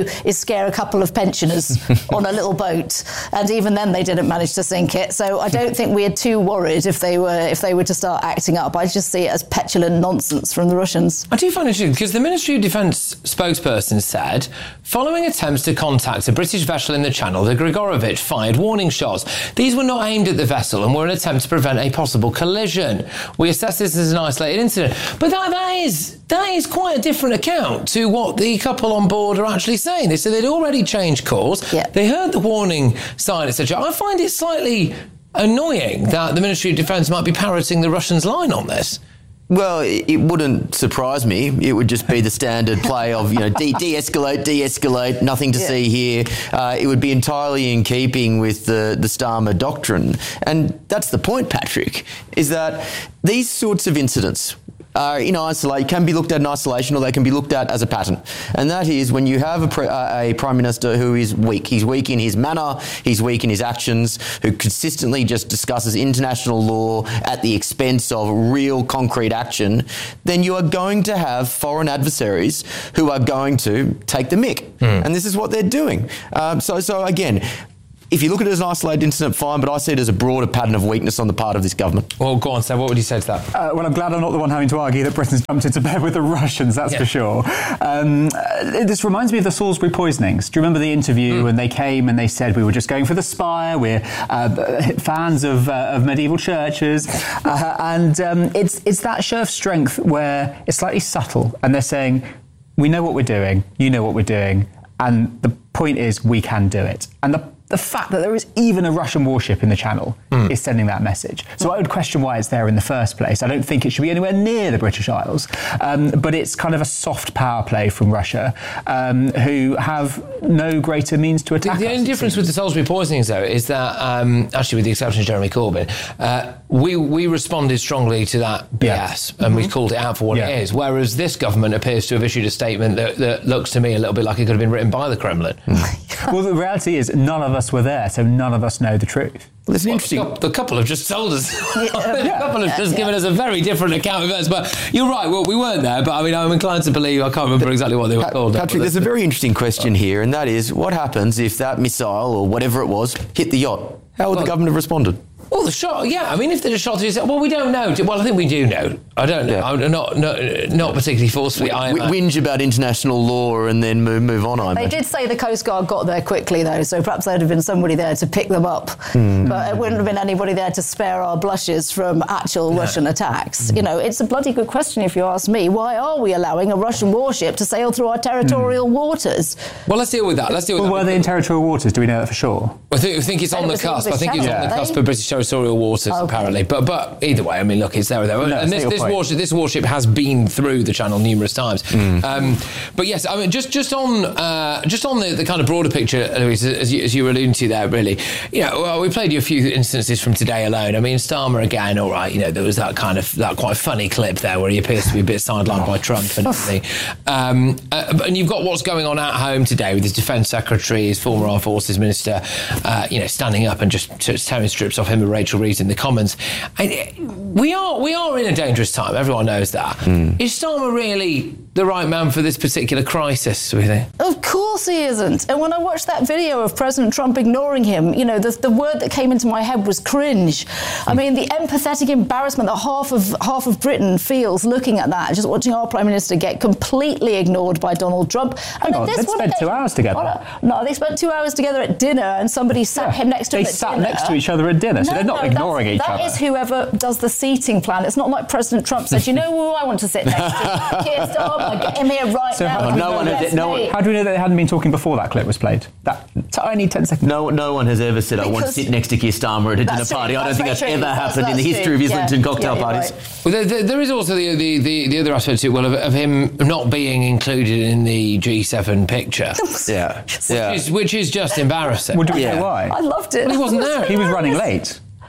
scare a couple of pensioners on a little boat, and even then they didn't manage to sink it. So I don't think we're too worried if they were if they were to start acting up. I just see it as petulant nonsense from the Russians. I do find it interesting because the Ministry of Defence spokesperson said, following attempts to contact a British vessel in the Channel, the Grigorovich fired warning shots. These were not aimed at the vessel and were an attempt to prevent a possible collision. We assess this as an isolated incident. But that, that is that is quite a different account to what the couple on board are actually saying. They said they'd already changed course. Yeah. They heard the warning sign, et cetera. I find it slightly annoying that the Ministry of Defence might be parroting the Russians' line on this. Well, it wouldn't surprise me. It would just be the standard play of, you know, de- de-escalate, de-escalate, nothing to yeah. see here. Uh, it would be entirely in keeping with the, the Starmer doctrine. And that's the point, Patrick, is that these sorts of incidents are in isolation, can be looked at in isolation, or they can be looked at as a pattern. And that is when you have a, pre- uh, a Prime Minister who is weak. He's weak in his manner, he's weak in his actions, who consistently just discusses international law at the expense of real concrete action, then you are going to have foreign adversaries who are going to take the mick. Mm. And this is what they're doing. Um, so, so again, if you look at it as an isolated incident, fine, but I see it as a broader pattern of weakness on the part of this government. Well, go on, Sam, what would you say to that? Uh, well, I'm glad I'm not the one having to argue that Britain's jumped into bed with the Russians, that's yeah. for sure. Um, uh, this reminds me of the Salisbury poisonings. Do you remember the interview mm. when they came and they said, we were just going for the spire, we're uh, fans of, uh, of medieval churches, uh, and um, it's, it's that show of strength where it's slightly subtle, and they're saying, we know what we're doing, you know what we're doing, and the point is we can do it. And the The fact that there is even a Russian warship in the Channel mm. is sending that message. So I would question why it's there in the first place. I don't think it should be anywhere near the British Isles. Um, but it's kind of a soft power play from Russia, um, who have no greater means to attack The, the us, only difference with the Salisbury poisonings, though, is that, um, actually with the exception of Jeremy Corbyn, uh, we, we responded strongly to that B S yeah. and mm-hmm. we called it out for what yeah. it is, whereas this government appears to have issued a statement that, that looks to me a little bit like it could have been written by the Kremlin. Mm. Well, the reality is none of us were there, so none of us know the truth. Well, it's an well, interesting... The couple have just told us. Yeah, the couple have just yeah. given us a very different account of us. But you're right, well, we weren't there, but I mean, I'm inclined to believe, I can't remember exactly what they were Pat- called. Patrick, there's a very interesting question here, and that is, what happens if that missile, or whatever it was, hit the yacht? How would well, the government have responded? Well, the shot, yeah. I mean, if they'd have shot it, well, we don't know. Well, I think we do know. I don't know. Yeah. I'm not, not, not particularly forcefully. We, we whinge about international law and then move, move on, I They imagine. did say the Coast Guard got there quickly, though, so perhaps there'd have been somebody there to pick them up. Mm. But it wouldn't have been anybody there to spare our blushes from actual no. Russian attacks. Mm. You know, it's a bloody good question, if you ask me. Why are we allowing a Russian warship to sail through our territorial mm. waters? Well, let's deal with that. Let's deal with well, that. Were they in territorial waters? Do we know that for sure? I think, I think it's on the cusp. I think it's on the cusp of British territorial waters. Okay. Apparently, but but either way, I mean, look, it's there or there. No, and this this warship, this warship has been through the Channel numerous times. Mm. Um, but yes, I mean, just just on uh, just on the, the kind of broader picture, Louise, as you, as you were alluding to there, really, you know, well, we played you a few instances from today alone. I mean, Starmer again, all right, you know, there was that kind of that quite funny clip there where he appears to be a bit sidelined by Trump and everything. Um, uh, and you've got what's going on at home today with his defence secretary, his former armed forces minister, uh, you know, standing up and just tearing strips off him and Rachel Reeves in the Commons. I, we are we are in a dangerous time. Everyone knows that. Mm. Is Starmer really the right man for this particular crisis, do we think? Of course he isn't. And when I watched that video of President Trump ignoring him, you know, the, the word that came into my head was cringe. I mean, the empathetic embarrassment that half of half of Britain feels looking at that, just watching our Prime Minister get completely ignored by Donald Trump. Hang on, they spent two hours together. Oh, no, they spent two hours together at dinner and somebody sat yeah, him next to him They at sat dinner. next to each other at dinner, so no, they're not no, ignoring each that other. That is whoever does the seating plan. It's not like President Trump said, you know who I want to sit next to? Keir Starmer, get him here right so now. How, no one has, no one, how do we know that they hadn't been talking before that clip was played? That tiny ten seconds. No, no one has ever said, because I want to sit next to Keir Starmer at a dinner party. True. I don't that's think that's true. ever that's, happened that's in the history true. of Islington yeah. cocktail yeah, parties. Right. Well, there, there, there is also the, the, the, the other aspect to it, well, of, of him not being included in the G seven picture. yeah. Which, yeah. Is, which is just embarrassing. Well, do we yeah. know why? I loved it. Well, he wasn't there. He was running late.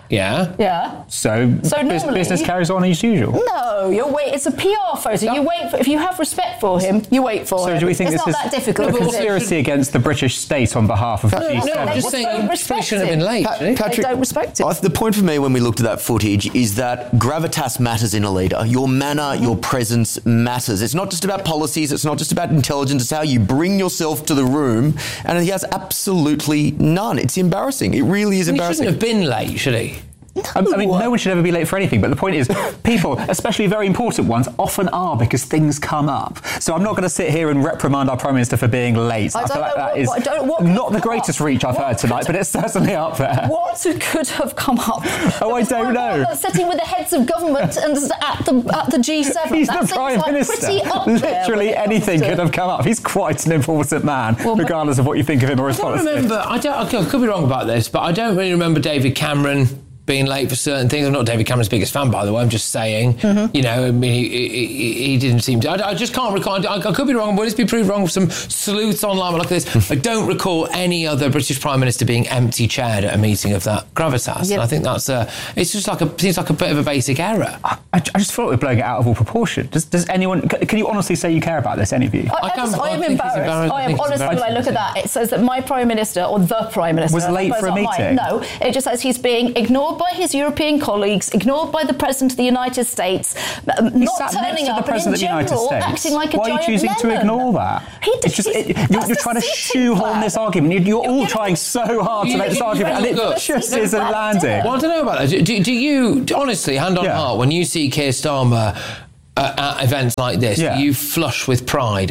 Yeah. Yeah. So, So bus- normally- business carries on as usual. No, you're wait. It's a P R photo. You wait for, if you have respect for him, you wait for So him. do we think it's this not is that difficult? a is it? conspiracy against the British state on behalf of No, G no, seven? no, I'm just they saying don't he respect shouldn't have been him. late. Pa- should he? Patrick, They don't respect it. I- the point for me when we looked at that footage is that gravitas matters in a leader. Your manner, your presence matters. It's not just about policies, it's not just about intelligence, it's how you bring yourself to the room, and he has absolutely none. It's embarrassing. It really is He embarrassing. shouldn't have been late, should he? I I mean, no one should ever be late for anything, but the point is, people, especially very important ones, often are because things come up. So I'm not going to sit here and reprimand our Prime Minister for being late. I I, don't feel like know that what- is what- I don't- what not the could come greatest up? reach I've heard tonight, but it's certainly up there. What could have come up? Oh, I don't know. Sitting with the heads of government and at the at the G seven. He's that the seems Prime like Minister. pretty up there when Literally it comes anything to- could have come up. He's quite an important man, Well, regardless of what you think of him or his I don't policy. remember. I don't. I could be wrong about this, but I don't really remember David Cameron being late for certain things. I'm not David Cameron's biggest fan, by the way. I'm just saying. Mm-hmm. You know, I mean, he, he, he didn't seem to. I, I just can't recall. I, I could be wrong. Will this be proved wrong with some sleuths online like this? I don't recall any other British Prime Minister being empty chaired at a meeting of that gravitas. Yep. And I think that's a. It's just like a seems like a bit of a basic error. I, I just feel like we're blowing it out of all proportion. Does, does anyone? c- Can you honestly say you care about this? Any of you? I, I, I just, can't- I I am think he's embarrassed. embarrassed. I I am think he's honestly, when I look at that, it says that my Prime Minister, or the Prime Minister, Was late those for a aren't mine. meeting? No, it just says he's being ignored by his European colleagues, ignored by the President of the United States, um, He not sat turning next to the up, and President in of the United general, States. acting like a Why are you giant choosing to lemon. ignore that? He It's just, he's- it, you're, that's you're the trying to seating shoehorn plan. this argument. You're, you're all You're trying so hard to You- make this you- argument, and look, it just look, isn't look, landing. Well, I don't know about that. Do, do you, honestly, hand on Yeah. heart, when you see Keir Starmer uh, at events like this, Yeah. you flush with pride?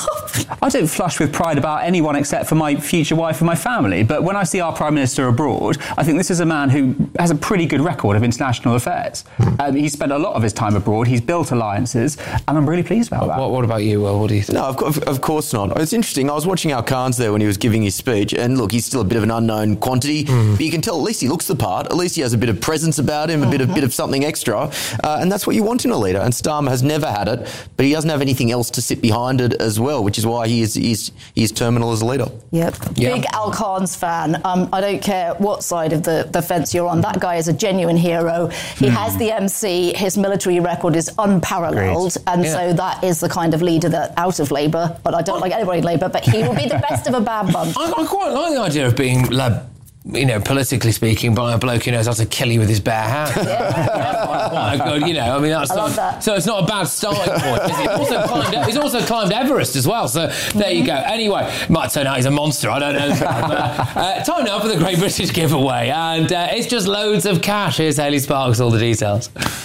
I don't flush with pride about anyone except for my future wife and my family, but when I see our Prime Minister abroad, I think this is a man who has a pretty good record of international affairs. Um, he's spent a lot of his time abroad, he's built alliances, and I'm really pleased about that. What, what about you, Will? What do you think? No, of, course- of course not. It's interesting. I was watching Al Khan's there when he was giving his speech, and look, he's still a bit of an unknown quantity, Mm. but you can tell at least he looks the part. At least he has a bit of presence about him, a bit of bit of something extra, uh, and that's what you want in a leader. And Starmer has never had it, but he doesn't have anything else to sit behind it as well, which is why he is he's, he's terminal as a leader. Yep. Yeah. Big Al Khan's fan. Um, I don't care what side of the, the fence you're on. That guy is a genuine hero. He has the M C. His military record is unparalleled. Agreed. And Yeah. so that is the kind of leader that, out of Labour, but I don't like anybody in Labour, but he will be the best of a bad bunch. I, I quite like the idea of being led, you know, politically speaking, by a bloke who knows how to kill you with his bare hands. Quite a good, you know, I mean, that's I love not, that. so it's not a bad starting point. Is he? He's also climbed, he's also climbed Everest as well. So there you go. Anyway, might turn out he's a monster. I don't know. But, uh, time now for the Great British Giveaway, and uh, it's just loads of cash. Here's Hayley Sparks. All the details.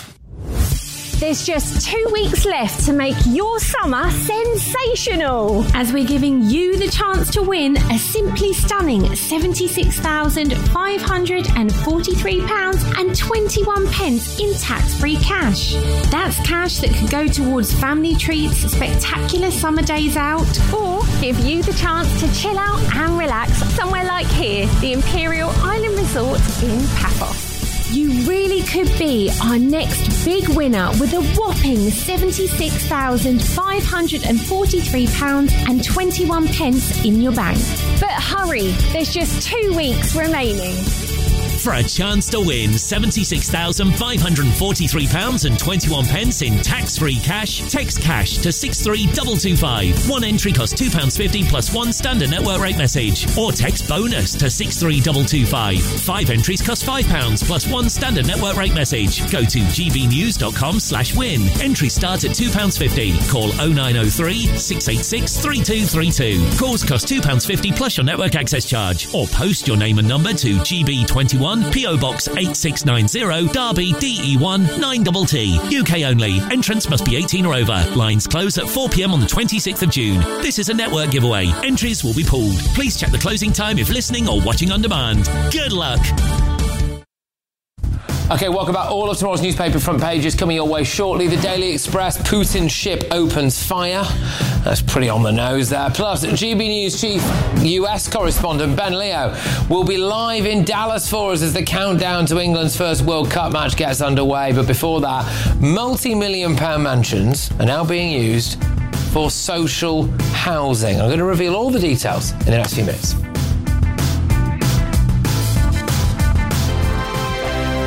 There's just two weeks left to make your summer sensational, as we're giving you the chance to win a simply stunning seventy-six thousand five hundred forty-three pounds and twenty-one pence in tax-free cash. That's cash that could go towards family treats, spectacular summer days out, or give you the chance to chill out and relax somewhere like here, the Imperial Island Resort in Paphos. You really could be our next big winner with a whopping seventy-six thousand five hundred forty-three pounds and twenty-one pence in your bank. But hurry, there's just two weeks remaining. For a chance to win seventy-six thousand five hundred forty-three pounds and twenty-one pence in tax-free cash, text cash to six three two two five. One entry costs two pounds fifty plus one standard network rate message. Or text bonus to six three two two five. Five entries cost five pounds plus one standard network rate message. Go to gbnews.com slash win. Entries start at two pounds fifty. Call oh nine oh three, six eight six, three two three two. Calls cost two pounds fifty plus your network access charge. Or post your name and number to G B twenty-one, P O Box eight six nine zero, Derby, D E one nine T T. U K only. Entrance must be eighteen or over. Lines close at four p.m. on the twenty-sixth of June. This is a network giveaway. Entries will be pulled. Please check the closing time if listening or watching on demand. Good luck. Okay, welcome back. All of tomorrow's newspaper front pages coming your way shortly. The Daily Express, Putin's ship opens fire. That's pretty on the nose there. Plus, G B News chief U S correspondent Ben Leo will be live in Dallas for us as the countdown to England's first World Cup match gets underway. But before that, multi-million pound mansions are now being used for social housing. I'm going to reveal all the details in the next few minutes.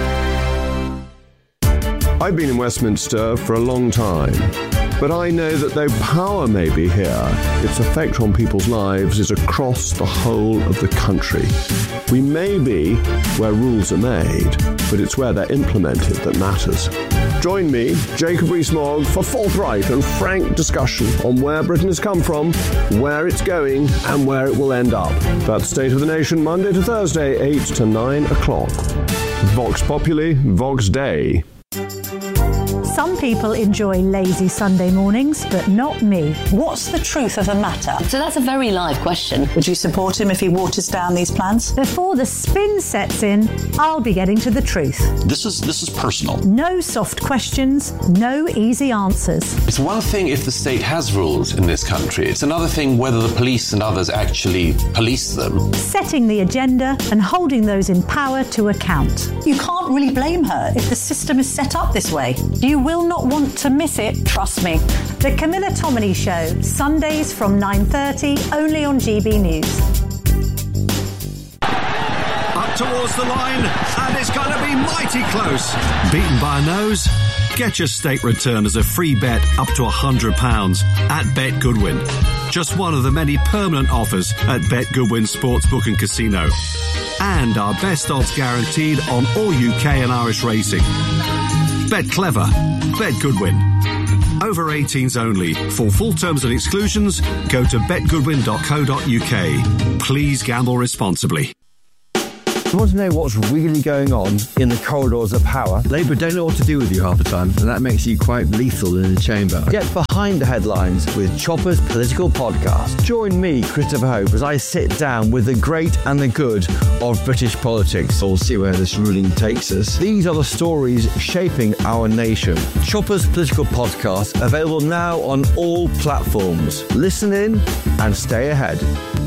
I've been in Westminster for a long time, but I know that though power may be here, its effect on people's lives is across the whole of the country. We may be where rules are made, but it's where they're implemented that matters. Join me, Jacob Rees-Mogg, for forthright and frank discussion on where Britain has come from, where it's going, and where it will end up. That's State of the Nation, Monday to Thursday, eight to nine o'clock. Vox Populi, Vox Dei. Some people enjoy lazy Sunday mornings, but not me. What's the truth of the matter? So that's a very live question. Would you support him if he waters down these plans? Before the spin sets in, I'll be getting to the truth. This is this is personal. No soft questions, no easy answers. It's one thing if the state has rules in this country. It's another thing whether the police and others actually police them. Setting the agenda and holding those in power to account. You can't really blame her if the system is set up this way. You will not want to miss it, trust me. The Camilla Tominey Show, Sundays from nine thirty, only on G B News. Up towards the line, and it's going to be mighty close. Beaten by a nose? Get your stake return as a free bet up to one hundred pounds at Bet Goodwin. Just one of the many permanent offers at Bet Goodwin Sportsbook and Casino. And our best odds guaranteed on all U K and Irish racing. Bet clever. Bet Goodwin. Over eighteens only. For full terms and exclusions, go to bet goodwin dot co dot U K. Please gamble responsibly. You want to know what's really going on in the corridors of power? Labour don't know what to do with you half the time, and that makes you quite lethal in the chamber. Get behind the headlines with Chopper's Political Podcast. Join me, Christopher Hope, as I sit down with the great and the good of British politics. We'll see where this ruling takes us. These are the stories shaping our nation. Chopper's Political Podcast, available now on all platforms. Listen in and stay ahead.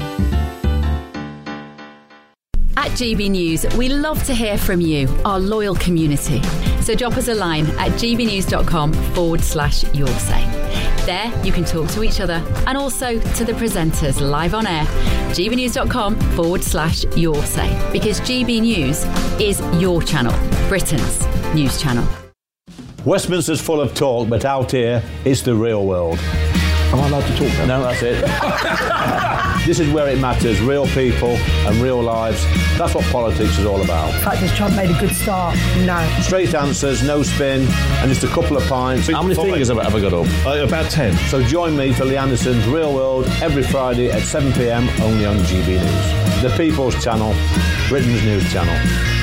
At G B News, we love to hear from you, our loyal community. So drop us a line at gbnews.com forward slash your say. There, you can talk to each other and also to the presenters live on air. gbnews.com forward slash your say. Because G B News is your channel, Britain's news channel. Westminster's full of talk, but out here, it's the real world. Am I allowed to talk now? No, that's it. This is where it matters. Real people and real lives. That's what politics is all about. In fact, has Trump made a good start? No. Straight answers, no spin, and just a couple of pints. How many fingers have I ever got up? Uh, about ten. So join me for Lee Anderson's Real World every Friday at seven p m only on G B News. The People's Channel, Britain's news channel.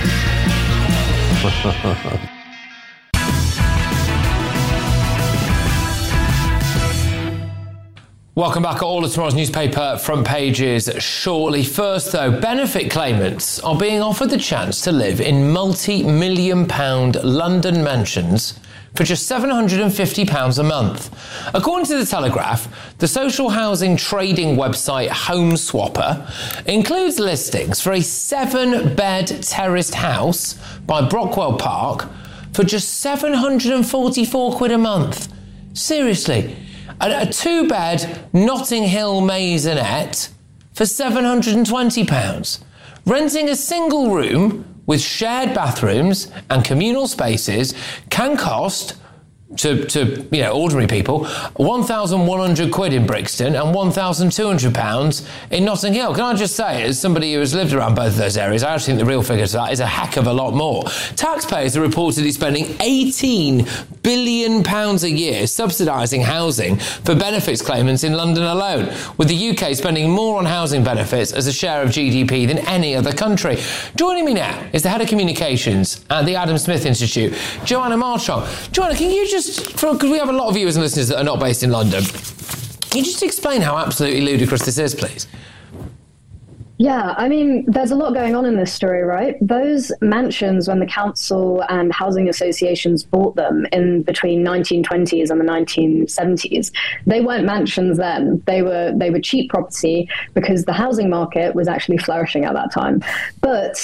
Welcome back at all of tomorrow's newspaper front pages shortly. First, though, benefit claimants are being offered the chance to live in multi-million pound London mansions for just seven hundred fifty pounds a month. According to The Telegraph, the social housing trading website HomeSwapper includes listings for a seven-bed terraced house by Brockwell Park for just seven hundred forty-four quid a month. Seriously. A, a two-bed Notting Hill maisonette for seven hundred twenty pounds. Renting a single room with shared bathrooms and communal spaces can cost, to, to you know, ordinary people, one thousand one hundred quid in Brixton and one thousand two hundred pounds in Notting Hill. Can I just say, as somebody who has lived around both of those areas, I actually think the real figure to that is a heck of a lot more. Taxpayers are reportedly spending eighteen billion pounds a year subsidising housing for benefits claimants in London alone, with the U K spending more on housing benefits as a share of G D P than any other country. Joining me now is the Head of Communications at the Adam Smith Institute, Joanna Marchant. Joanna, can you just, because we have a lot of viewers and listeners that are not based in London, can you just explain how absolutely ludicrous this is, please? Yeah, I mean, there's a lot going on in this story, right? Those mansions, when the council and housing associations bought them in between nineteen twenties and the nineteen seventies, they weren't mansions then. They were they were cheap property because the housing market was actually flourishing at that time. But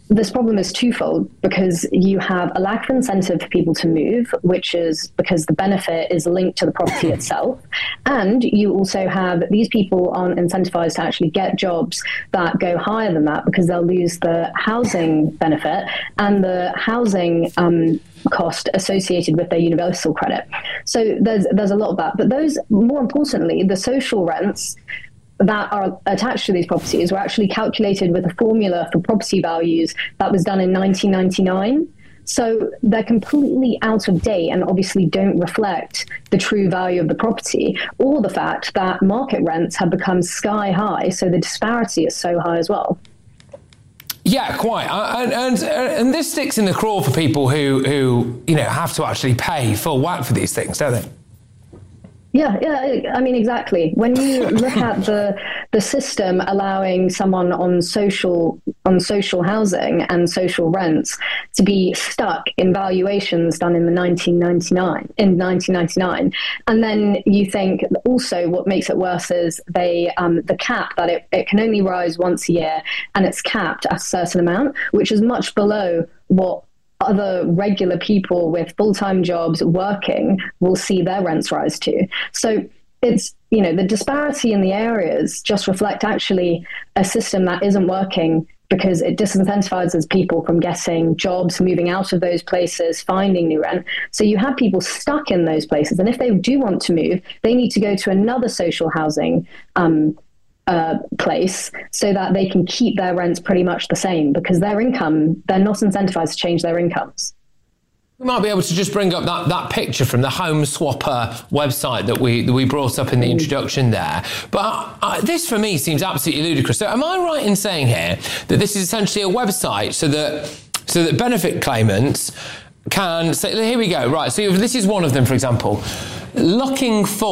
this problem is twofold, because you have a lack of incentive for people to move, which is because the benefit is linked to the property itself. And you also have these people aren't incentivized to actually get jobs that go higher than that, because they'll lose the housing benefit and the housing um, cost associated with their universal credit. So there's there's a lot of that. But those, more importantly, the social rents that are attached to these properties were actually calculated with a formula for property values that was done in nineteen ninety-nine. So they're completely out of date and obviously don't reflect the true value of the property, or the fact that market rents have become sky high, so the disparity is so high as well. Yeah, quite. Uh, and, and and this sticks in the craw for people who, who, you know, have to actually pay full whack for these things, don't they? Yeah, yeah. I mean, exactly. When you look at the the system allowing someone on social on social housing and social rents to be stuck in valuations done in the nineteen ninety-nine in nineteen ninety-nine, and then you think also what makes it worse is they um, the cap that it, it can only rise once a year, and it's capped at a certain amount, which is much below what other regular people with full-time jobs working will see their rents rise to. So it's, you know, the disparity in the areas just reflect actually a system that isn't working, because it disincentivizes people from getting jobs, moving out of those places, finding new rent. So you have people stuck in those places. And if they do want to move, they need to go to another social housing um, Uh, place so that they can keep their rents pretty much the same, because their income, they're not incentivized to change their incomes. We might be able to just bring up that, that picture from the Home Swapper website that we that we brought up in the introduction there. But uh, this, for me, seems absolutely ludicrous. So am I right in saying here that this is essentially a website so that so that benefit claimants can say, here we go, right, so this is one of them, for example, looking for